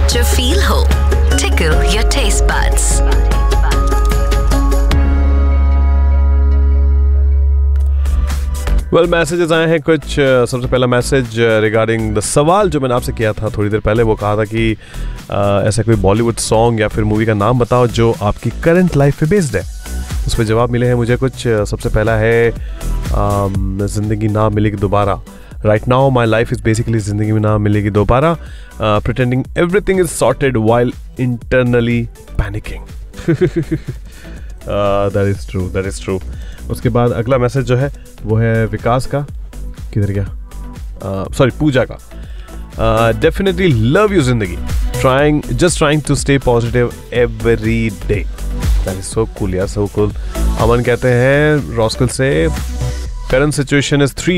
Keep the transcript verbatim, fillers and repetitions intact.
जो फील हो, tickle your taste buds. Well well, messages आए हैं कुछ. uh, सबसे पहला मैसेज रिगार्डिंग द सवाल जो मैंने आपसे किया था थोड़ी देर पहले. वो कहा था कि uh, ऐसा कोई बॉलीवुड सॉन्ग या फिर मूवी का नाम बताओ जो आपकी करंट लाइफ पे बेस्ड है. उस पर जवाब मिले हैं मुझे कुछ. uh, सबसे पहला है um, ज़िंदगी ना मिलेगी दोबारा. Right now my life is basically ज़िंदगी में ना मिलेगी दोबारा. Pretending everything is sorted while internally panicking. That is true, that is true. उसके बाद अगला मैसेज जो है वो है विकास का. किधर गया? सॉरी uh, पूजा का. डेफिनेटली लव यू जिंदगी. Trying just trying to stay positive every day. That is so cool यार, सो कूल. अमन कहते हैं रॉस्कल से करंट सिचुएशन इज थ्री